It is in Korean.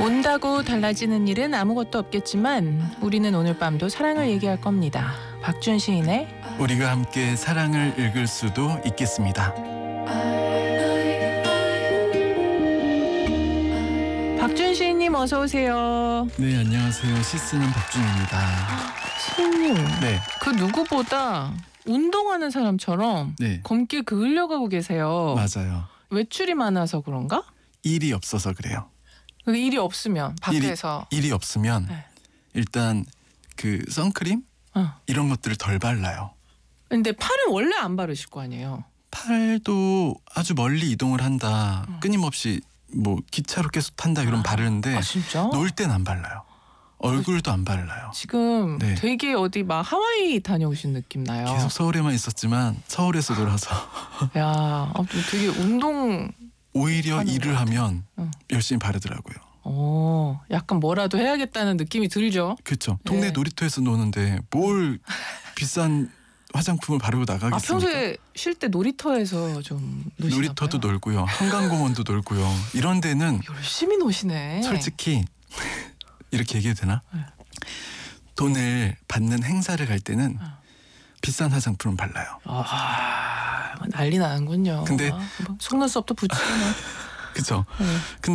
온다고 달라지는 일은 아무것도 없겠지만 우리는 오늘 밤도 사랑을 얘기할 겁니다. 박준 시인의 우리가 함께 사랑을 읽을 수도 있겠습니다. 박준 시인님 어서 오세요. 네, 안녕하세요. 시 쓰는 박준입니다. 시인님, 네, 그 누구보다 운동하는 사람처럼 네, 검게 그으려가고 계세요. 맞아요. 외출이 많아서 그런가? 일이 없어서 그래요. 그 일이 없으면 밖에서 일이 없으면 네. 일단 그 선크림 이런 것들을 덜 발라요. 근데 팔은 원래 안 바르실 거 아니에요. 팔도 아주 멀리 이동을 한다. 끊임없이 뭐 기차로 계속 탄다 이런 바르는데 아 진짜? 놀 땐 안 발라요. 얼굴도 안 발라요. 지금 네. 되게 어디 막 하와이 다녀오신 느낌 나요. 계속 서울에만 있었지만 서울에서 놀아서 야, 되게 운동. 오히려 하는 일을 것 하면 응. 열심히 바르더라고요. 약간 뭐라도 해야겠다는 느낌이 들죠. 그렇죠. 동네 네. 놀이터에서 노는데 뭘 비싼 화장품을 바르고 나가겠습니까? 평소에 쉴 때 놀이터에서 좀 노시나 놀이터도 봐요. 놀고요. 한강공원도 놀고요. 이런 데는 열심히 노시네. 솔직히 이렇게 얘기해도 되나? 네. 돈을 받는 행사를 갈 때는 비싼 화장품을 발라요. 난리 나는군요. 근데 속눈썹도 붙이고. 그렇죠. 네.